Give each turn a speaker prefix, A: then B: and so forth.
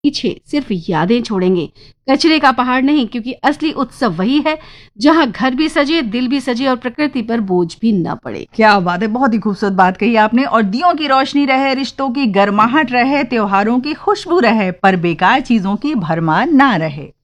A: पीछे सिर्फ यादें छोड़ेंगे, कचरे का पहाड़ नहीं, क्योंकि असली उत्सव वही है जहां घर भी सजे, दिल भी सजे और प्रकृति पर बोझ भी न पड़े।
B: क्या बात है, बहुत ही खूबसूरत बात कही आपने। और दियों की रोशनी रहे, रिश्तों की गर्माहट रहे, त्योहारों की खुशबू रहे, पर बेकार चीजों की भरमार ना रहे।